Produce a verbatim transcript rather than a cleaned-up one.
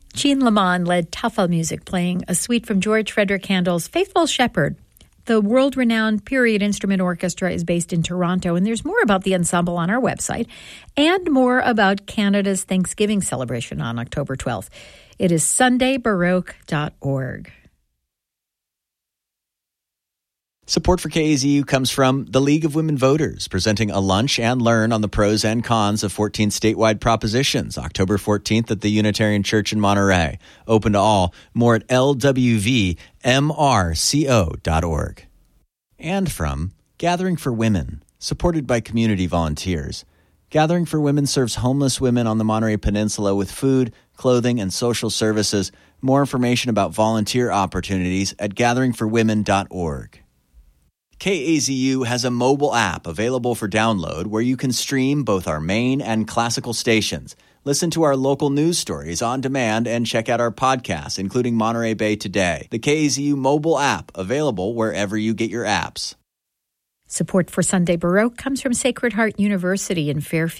Jean Lamont led Tafel music, playing a suite from George Frederick Handel's Faithful Shepherd. The world-renowned Period Instrument Orchestra is based in Toronto, and there's more about the ensemble on our website and more about Canada's Thanksgiving celebration on October twelfth. It is sunday baroque dot org. Support for K A Z U comes from the League of Women Voters, presenting a lunch and learn on the pros and cons of fourteen statewide propositions, October fourteenth at the Unitarian Church in Monterey. Open to all. More at L W V M R C O dot org. And from Gathering for Women, supported by community volunteers. Gathering for Women serves homeless women on the Monterey Peninsula with food, clothing, and social services. More information about volunteer opportunities at gathering for women dot org. K A Z U has a mobile app available for download where you can stream both our main and classical stations. Listen to our local news stories on demand and check out our podcasts, including Monterey Bay Today. The K A Z U mobile app, available wherever you get your apps. Support for Sunday Baroque comes from Sacred Heart University in Fairfield.